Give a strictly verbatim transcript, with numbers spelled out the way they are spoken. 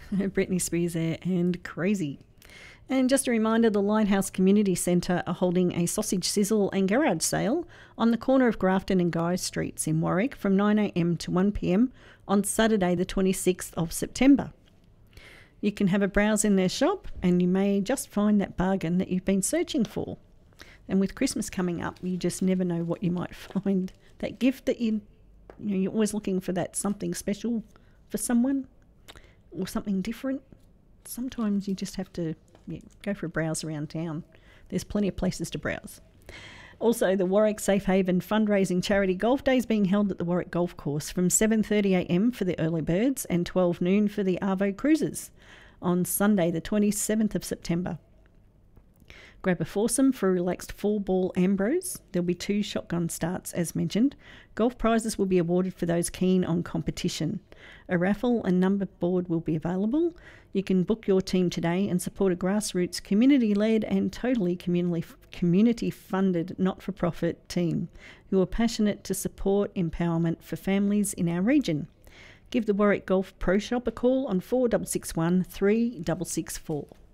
Britney Spears there and Crazy. And just a reminder, the Lighthouse Community Centre are holding a sausage sizzle and garage sale on the corner of Grafton and Guy Streets in Warwick from nine a m to one p m on Saturday the twenty-sixth of September. You can have a browse in their shop and you may just find that bargain that you've been searching for. And with Christmas coming up, you just never know what you might find. That gift that you, you know, you're always looking for, that something special for someone or something different. Sometimes you just have to yeah, go for a browse around town. There's plenty of places to browse. Also, the Warwick Safe Haven fundraising charity golf day is being held at the Warwick Golf Course from seven thirty a m for the early birds and twelve noon for the Arvo cruisers on Sunday the twenty-seventh of September. Grab a foursome for a relaxed four-ball Ambrose. There'll be two shotgun starts as mentioned. Golf prizes will be awarded for those keen on competition. A raffle and number board will be available. You can book your team today and support a grassroots, community-led and totally community-funded not-for-profit team who are passionate to support empowerment for families in our region. Give the Warwick Golf Pro Shop a call on four six six one, three six six four.